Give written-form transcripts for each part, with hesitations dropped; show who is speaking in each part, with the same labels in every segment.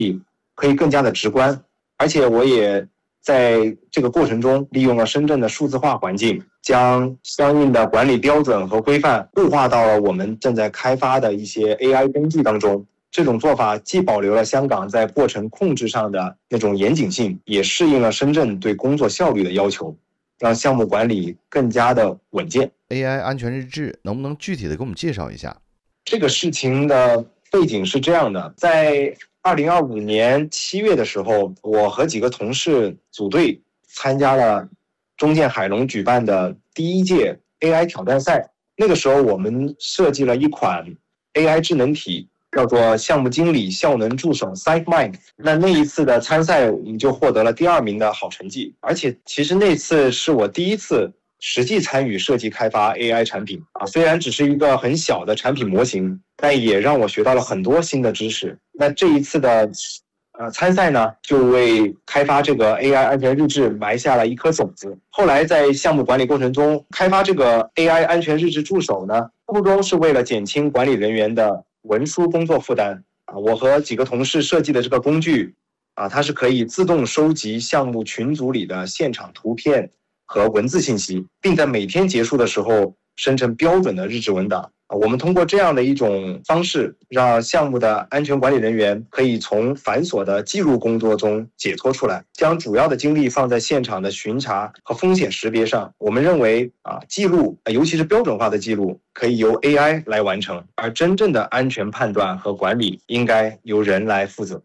Speaker 1: 可以更加的直观。而且我也在这个过程中利用了深圳的数字化环境，将相应的管理标准和规范固化到了我们正在开发的一些 AI 工具当中。这种做法既保留了香港在过程控制上的那种严谨性，也适应了深圳对工作效率的要求，让项目管理更加的稳健。
Speaker 2: AI 安全日志能不能具体的给我们介绍一下？
Speaker 1: 这个事情的背景是这样的，在2025年7月的时候，我和几个同事组队参加了中建海龙举办的第1届 AI 挑战赛。那个时候我们设计了一款 AI 智能体，叫做项目经理效能助手 SiteMind。 那一次的参赛我们就获得了第2名的好成绩，而且其实那次是我第一次实际参与设计开发 AI 产品虽然只是一个很小的产品模型，但也让我学到了很多新的知识。那这一次的参赛呢，就为开发这个 AI 安全日志埋下了一颗种子。后来在项目管理过程中，开发这个 AI 安全日志助手呢，初衷是为了减轻管理人员的文书工作负担我和几个同事设计的这个工具它是可以自动收集项目群组里的现场图片和文字信息，并在每天结束的时候生成标准的日志文档。我们通过这样的一种方式，让项目的安全管理人员可以从繁琐的记录工作中解脱出来，将主要的精力放在现场的巡查和风险识别上。我们认为记录，尤其是标准化的记录，可以由 AI 来完成，而真正的安全判断和管理应该由人来负责。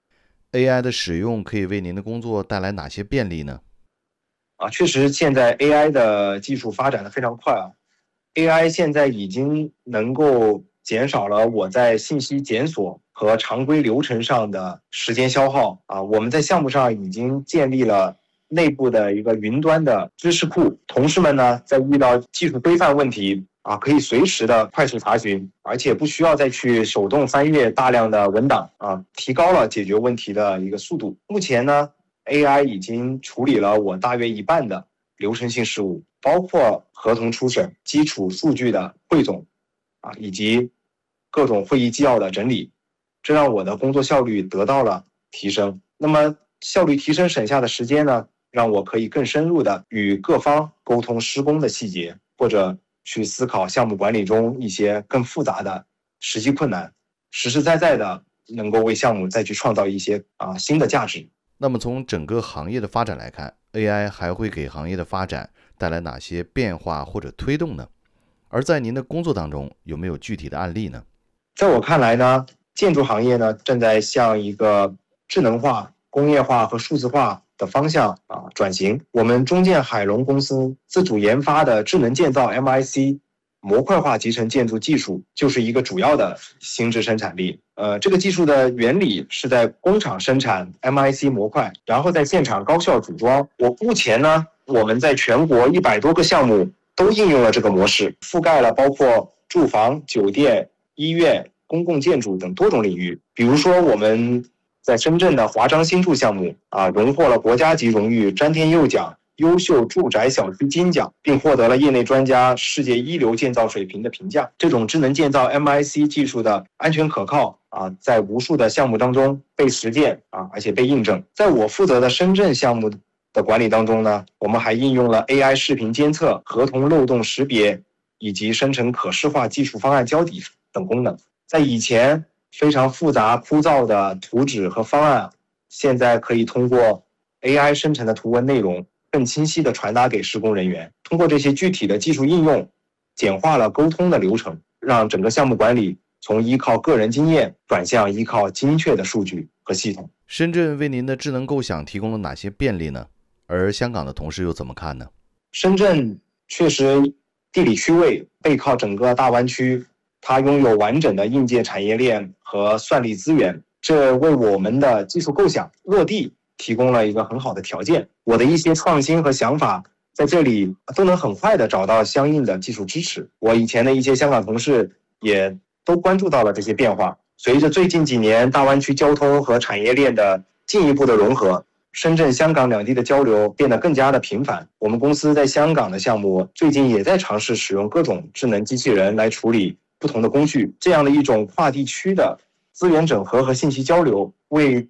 Speaker 2: AI 的使用可以为您的工作带来哪些便利呢？
Speaker 1: 确实现在 AI 的技术发展的非常快AI 现在已经能够减少了我在信息检索和常规流程上的时间消耗我们在项目上已经建立了内部的一个云端的知识库，同事们呢在遇到技术规范问题可以随时的快速查询，而且不需要再去手动翻阅大量的文档提高了解决问题的一个速度。目前呢 AI 已经处理了我大约1半的流程性事务，包括合同初审、基础数据的汇总以及各种会议纪要的整理，这让我的工作效率得到了提升。那么效率提升省下的时间呢，让我可以更深入的与各方沟通施工的细节，或者去思考项目管理中一些更复杂的实际困难，实实在在的能够为项目再去创造一些新的价值。
Speaker 2: 那么从整个行业的发展来看， AI 还会给行业的发展带来哪些变化或者推动呢？而在您的工作当中，有没有具体的案例呢？
Speaker 1: 在我看来呢，建筑行业呢正在向一个智能化、工业化和数字化的方向转型。我们中建海龙公司自主研发的智能建造 MIC 模块化集成建筑技术就是一个主要的新质生产力。这个技术的原理是在工厂生产 MIC 模块，然后在现场高效组装。目前呢，我们在全国100多个项目都应用了这个模式，覆盖了包括住房、酒店、医院、公共建筑等多种领域。比如说我们在深圳的华章新筑项目荣获了国家级荣誉詹天佑奖优秀住宅小区金奖，并获得了业内专家世界一流建造水平的评价。这种智能建造 MIC 技术的安全可靠在无数的项目当中被实践而且被印证。在我负责的深圳项目的管理当中呢，我们还应用了 AI 视频监测、合同漏洞识别以及生成可视化技术方案交底等功能。在以前非常复杂枯燥的图纸和方案，现在可以通过 AI 生成的图文内容更清晰地传达给施工人员。通过这些具体的技术应用，简化了沟通的流程，让整个项目管理从依靠个人经验转向依靠精确的数据和系统。
Speaker 2: 深圳为您的智能构想提供了哪些便利呢？而香港的同事又怎么看呢？
Speaker 1: 深圳确实地理区位背靠整个大湾区，它拥有完整的硬件产业链和算力资源，这为我们的技术构想落地提供了一个很好的条件。我的一些创新和想法在这里都能很快的找到相应的技术支持。我以前的一些香港同事也都关注到了这些变化。随着最近几年大湾区交通和产业链的进一步的融合，深圳、香港两地的交流变得更加的频繁。我们公司在香港的项目最近也在尝试使用各种智能机器人来处理不同的工序，这样的一种跨地区的资源整合和信息交流，为